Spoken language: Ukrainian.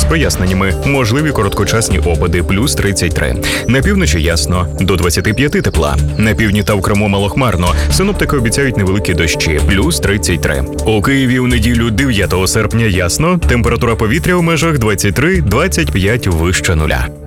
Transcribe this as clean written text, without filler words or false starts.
з проясненнями. Можливі короткочасні опади, плюс 33. На півночі ясно, до 25 тепла. На півдні та в Криму малохмарно. Синоптики обіцяють невеликі дощі, плюс 33. У Києві у неділю 9 серпня ясно, температура повітря у межах 23-25 вище нуля.